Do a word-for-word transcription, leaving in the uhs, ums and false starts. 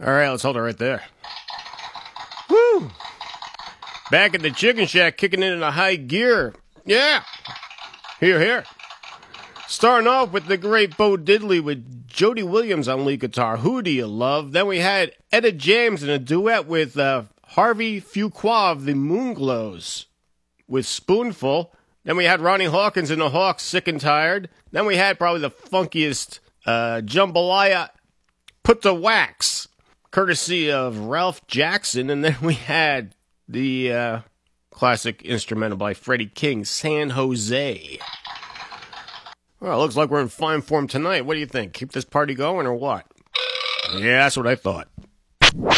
All right, let's hold it right there. Woo! Back at the Chicken Shack, kicking it into high gear. Yeah! Here, here. Starting off with the great Bo Diddley with Jody Williams on lead guitar. Who Do You Love? Then we had Etta James in a duet with uh, Harvey Fuqua of the Moonglows with Spoonful. Then we had Ronnie Hawkins and the Hawks, Sick and Tired. Then we had probably the funkiest uh, jambalaya, Put the Wax, courtesy of Ralph Jackson. And then we had the uh, classic instrumental by Freddie King, San Jose. Well, it looks like we're in fine form tonight. What do you think? Keep this party going or what? Yeah, that's what I thought.